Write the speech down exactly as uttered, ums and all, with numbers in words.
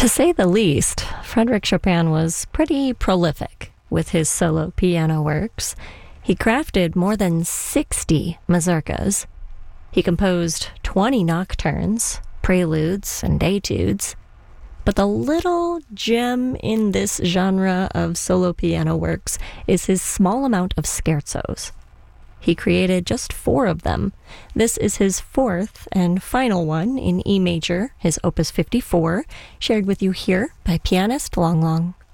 To say the least, Frédéric Chopin was pretty prolific with his solo piano works. He crafted more than sixty mazurkas. He composed twenty nocturnes, preludes, and etudes. But the little gem in this genre of solo piano works is his small amount of scherzos. He created just four of them. This is his fourth and final one in E major, his Opus fifty-four, shared with you here by pianist Long Long.